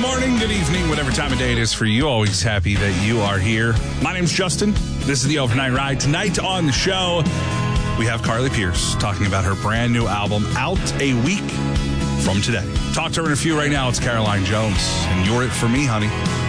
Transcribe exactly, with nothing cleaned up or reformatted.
morning, good evening, whatever time of day it is for you. Always happy that you are here. My name's Justin. This is the Overnight Ride. Tonight on the show, we have Carly Pearce talking about her brand new album out a week from today. Talk to her in a few right now. It's Caroline Jones. And you're it for me, honey.